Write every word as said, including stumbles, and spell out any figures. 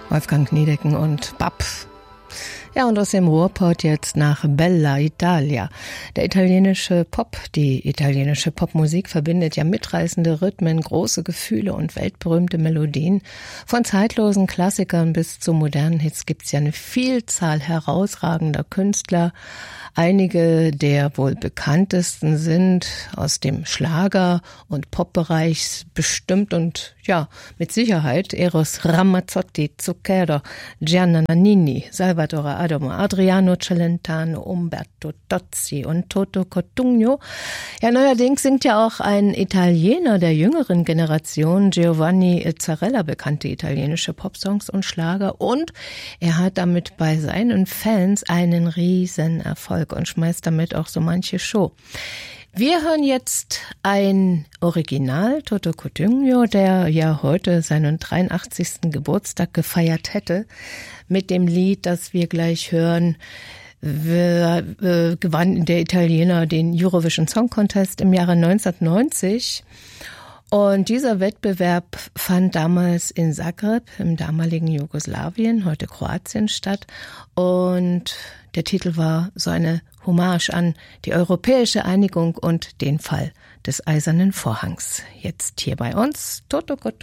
Wolfgang Niedecken und Bab. Ja, und aus dem Ruhrpott jetzt nach Bella Italia. Der italienische Pop, die italienische Popmusik verbindet ja mitreißende Rhythmen, große Gefühle und weltberühmte Melodien. Von zeitlosen Klassikern bis zu modernen Hits gibt's ja eine Vielzahl herausragender Künstler. Einige der wohl bekanntesten sind aus dem Schlager- und Popbereich bestimmt und ja, mit Sicherheit Eros Ramazzotti, Zucchero, Gianna Nannini, Salvatore Adamo, Adriano Celentano, Umberto Tozzi und Toto Cotugno. Ja, neuerdings singt ja auch ein Italiener der jüngeren Generation, Giovanni Zarella, bekannte italienische Popsongs und Schlager, und er hat damit bei seinen Fans einen riesen Erfolg und schmeißt damit auch so manche Show. Wir hören jetzt ein Original, Toto Cotugno, der ja heute seinen dreiundachtzigsten Geburtstag gefeiert hätte, mit dem Lied, das wir gleich hören. Wir, äh, gewann der Italiener den Eurovision Song Contest im Jahre neunzehnhundertneunzig. Und dieser Wettbewerb fand damals in Zagreb, im damaligen Jugoslawien, heute Kroatien, statt. Und der Titel war so eine Hommage an die europäische Einigung und den Fall des Eisernen Vorhangs. Jetzt hier bei uns Toto Cotugno.